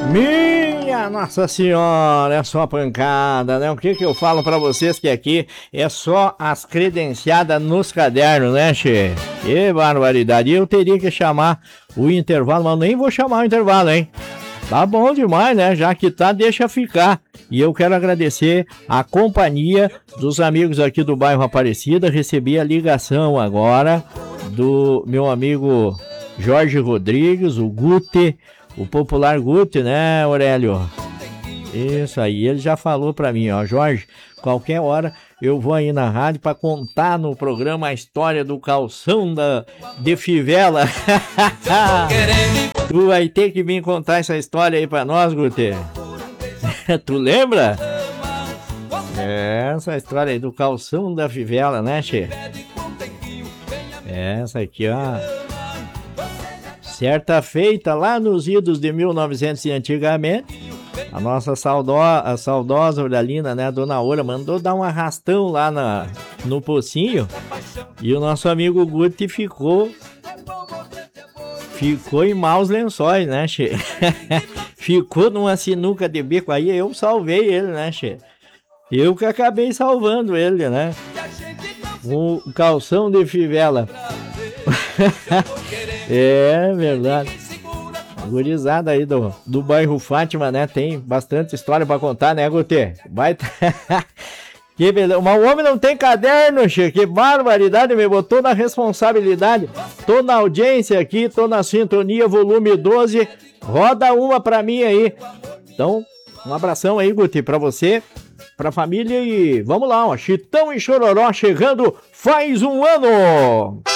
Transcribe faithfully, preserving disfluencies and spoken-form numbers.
Minha Nossa Senhora, é só pancada, né? O que que eu falo pra vocês que aqui é só as credenciadas nos cadernos, né, che? Que barbaridade. Eu teria que chamar o intervalo, mas nem vou chamar o intervalo, hein? Tá bom demais, né? Já que tá, deixa ficar. E eu quero agradecer a companhia dos amigos aqui do bairro Aparecida. Recebi a ligação agora do meu amigo Jorge Rodrigues, o Guti, o popular Guti, né, Aurélio? Isso aí, ele já falou pra mim, ó, Jorge, qualquer hora eu vou aí na rádio pra contar no programa a história do calção da, de fivela. Tu vai ter que vir contar essa história aí pra nós, Guti. Tu lembra? É, essa história aí do calção da fivela, né, che? Essa aqui, ó. Certa feita lá nos idos de mil e novecentos e antigamente, a nossa saudo, a saudosa Oralina, né, a Dona Oura, mandou dar um arrastão lá na, no pocinho e o nosso amigo Guti ficou ficou em maus lençóis, né, che? Ficou numa sinuca de bico, aí eu salvei ele, né, che? Eu que acabei salvando ele, né? O calção de fivela. É verdade. Gurizada aí do, do bairro Fátima, né? Tem bastante história pra contar, né, Guti? Vai. Que beleza. Mas o homem não tem caderno, che. Que barbaridade, me botou na responsabilidade. Tô na audiência aqui, tô na sintonia, volume doze. Roda uma pra mim aí. Então, um abração aí, Guti, pra você, pra família e vamos lá, ó. Chitão e Chororó chegando faz um ano.